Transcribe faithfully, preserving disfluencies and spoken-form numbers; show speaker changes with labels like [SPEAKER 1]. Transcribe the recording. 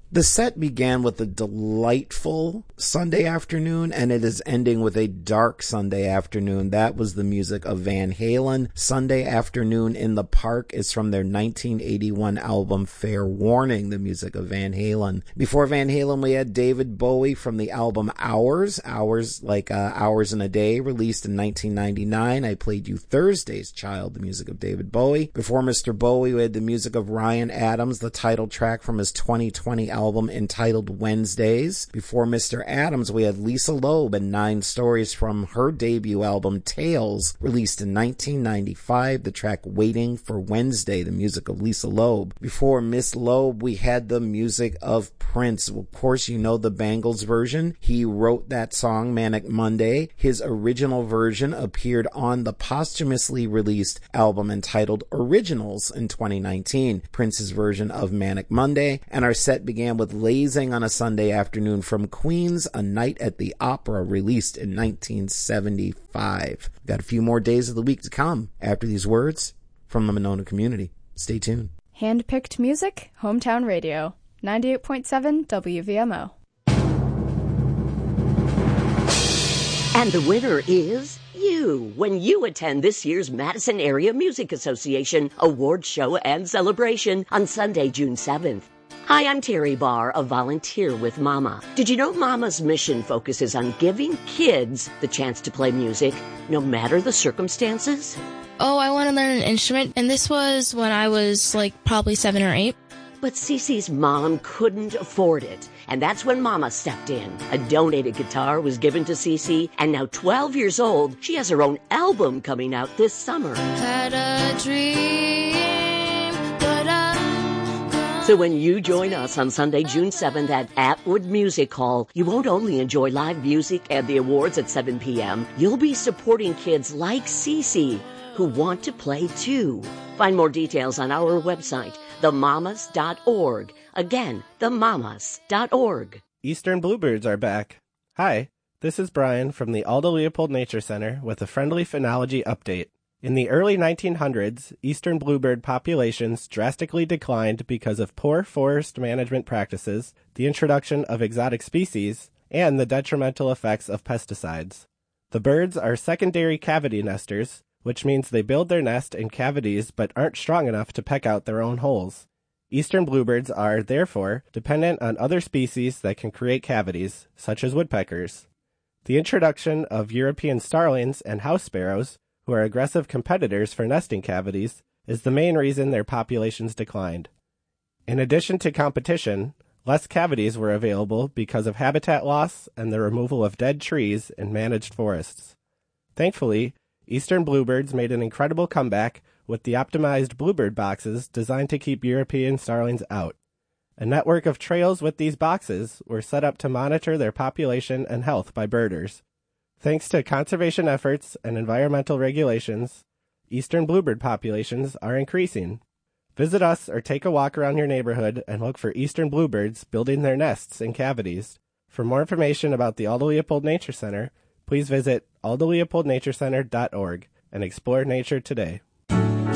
[SPEAKER 1] The set began with a delightful Sunday afternoon, and it is ending with a dark Sunday afternoon. That was the music of Van Halen. Sunday Afternoon in the Park is from their nineteen eighty-one album Fair Warning, the music of Van Halen. Before Van Halen, we had David Bowie from the album Hours, Hours like uh, Hours in a Day, released in nineteen ninety-nine. I Played You Thursday's Child, the music of David Bowie. Before Mister Bowie, we had the music of Ryan Adams, the title track from his twenty twenty album entitled Wednesdays. Before Mister Adams, we had Lisa Loeb and Nine Stories from her debut album Tales, released in nineteen ninety-five, the track Waiting for Wednesday, the music of Lisa Loeb. Before Miss Loeb, we had the music of Prince. Of course, you know the Bangles version. He wrote that song, Manic Monday. His original version appeared on the posthumously released album entitled Originals in twenty nineteen, Prince's version of Manic Monday. And our set began with Lazing on a Sunday Afternoon from Queen's A Night at the Opera, released in nineteen seventy-five. We've got a few more days of the week to come after these words from the Monona community. Stay tuned.
[SPEAKER 2] Hand-picked music, Hometown Radio, ninety-eight point seven W V M O.
[SPEAKER 3] And the winner is you when you attend this year's Madison Area Music Association Award Show and Celebration on Sunday, June seventh. Hi, I'm Terry Barr, a volunteer with Mama. Did you know Mama's mission focuses on giving kids the chance to play music, no matter the circumstances?
[SPEAKER 4] Oh, I want to learn an instrument, and this was when I was, like, probably seven or eight.
[SPEAKER 3] But Cece's mom couldn't afford it, and that's when Mama stepped in. A donated guitar was given to Cece, and now twelve years old, she has her own album coming out this summer.
[SPEAKER 4] Had a dream.
[SPEAKER 3] So when you join us on Sunday, June seventh at Atwood Music Hall, you won't only enjoy live music and the awards at seven p.m., you'll be supporting kids like Cece who want to play too. Find more details on our website, the mamas dot org. Again, the mamas dot org.
[SPEAKER 5] Eastern Bluebirds are back. Hi, this is Brian from the Aldo Leopold Nature Center with a friendly phenology update. In the early nineteen hundreds, eastern bluebird populations drastically declined because of poor forest management practices, the introduction of exotic species, and the detrimental effects of pesticides. The birds are secondary cavity nesters, which means they build their nest in cavities but aren't strong enough to peck out their own holes. Eastern bluebirds are, therefore, dependent on other species that can create cavities, such as woodpeckers. The introduction of European starlings and house sparrows, who are aggressive competitors for nesting cavities, is the main reason their populations declined. In addition to competition, less cavities were available because of habitat loss and the removal of dead trees in managed forests. Thankfully, eastern bluebirds made an incredible comeback with the optimized bluebird boxes designed to keep European starlings out. A network of trails with these boxes were set up to monitor their population and health by birders. Thanks to conservation efforts and environmental regulations, eastern bluebird populations are increasing. Visit us or take a walk around your neighborhood and look for eastern bluebirds building their nests in cavities. For more information about the Aldo Leopold Nature Center, please visit aldo leopold nature center dot org and explore nature today.